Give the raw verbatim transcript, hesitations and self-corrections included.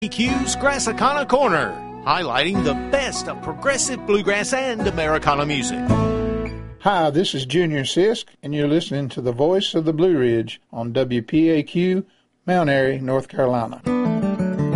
Q's Grassicana Corner, highlighting the best of progressive bluegrass and Americana music. Hi, this is Junior Sisk, and you're listening to the Voice of the Blue Ridge on W P A Q, Mount Airy, North Carolina.